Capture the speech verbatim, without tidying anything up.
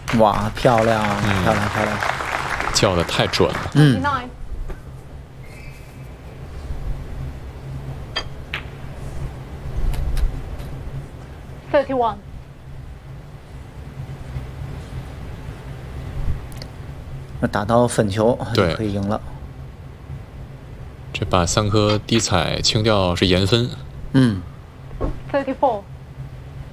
哇，漂亮， 嗯、 漂亮，漂亮！ 叫的太准了。 嗯。 thirty-one。 那打到粉球就对， 可以赢了。 这把三颗低彩清掉是颜分。 嗯。 thirty-four。